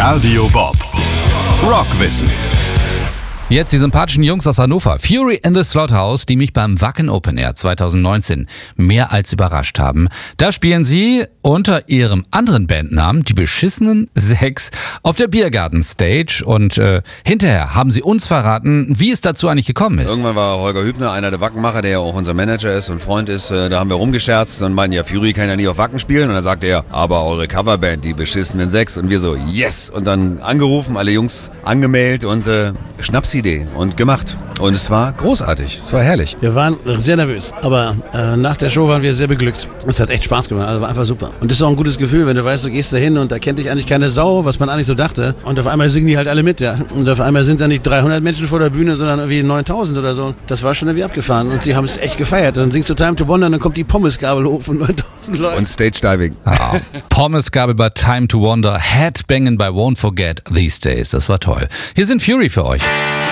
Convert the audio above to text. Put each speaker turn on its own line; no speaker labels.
Radio Bob. Rockwissen.
Jetzt die sympathischen Jungs aus Hannover, Fury in the Slaughterhouse, die mich beim Wacken Open Air 2019 mehr als überrascht haben. Da spielen sie unter ihrem anderen Bandnamen, die beschissenen Sechs, auf der Biergarten Stage. Und hinterher haben sie uns verraten, wie es dazu eigentlich gekommen ist.
Irgendwann war Holger Hübner, einer der Wackenmacher, der ja auch unser Manager ist und Freund ist, da haben wir rumgescherzt und meinten, ja, Fury kann ja nie auf Wacken spielen. Und dann sagte er, aber eure Coverband, die beschissenen Sechs. Und wir so, yes! Und dann angerufen, alle Jungs angemeldet und Schnapsidee und gemacht. Und es war großartig, es war herrlich.
Wir waren sehr nervös, aber nach der Show waren wir sehr beglückt. Es hat echt Spaß gemacht, also war einfach super. Und das ist auch ein gutes Gefühl, wenn du weißt, du gehst da hin und da kennt dich eigentlich keine Sau, was man eigentlich so dachte. Und auf einmal singen die halt alle mit, ja. Und auf einmal sind da nicht 300 Menschen vor der Bühne, sondern irgendwie 9000 oder so. Das war schon irgendwie abgefahren und die haben es echt gefeiert. Dann singst du Time to Wonder und dann kommt die Pommesgabel hoch von 9000 Leuten.
Und Stage Diving.
Ah, Pommesgabel bei Time to Wonder, Headbanging bei Won't Forget These Days. Das war toll. Hier sind Fury für euch.